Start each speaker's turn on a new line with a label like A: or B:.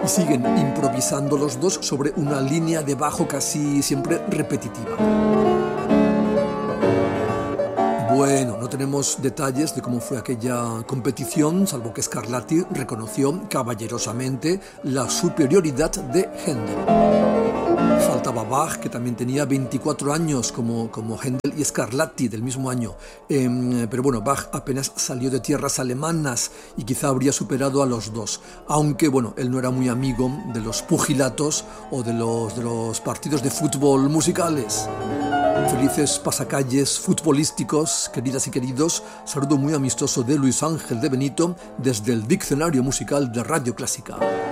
A: y siguen improvisando los dos sobre una línea de bajo casi siempre repetitiva. Bueno, no tenemos detalles de cómo fue aquella competición, salvo que Scarlatti reconoció caballerosamente la superioridad de Händel. Faltaba Bach, que también tenía 24 años como Händel y Scarlatti del mismo año. Pero bueno, Bach apenas salió de tierras alemanas y quizá habría superado a los dos. Aunque bueno, él no era muy amigo de los pugilatos o de los partidos de fútbol musicales. Felices pasacalles futbolísticos, queridas y queridos. Saludo muy amistoso de Luis Ángel de Benito desde el Diccionario Musical de Radio Clásica.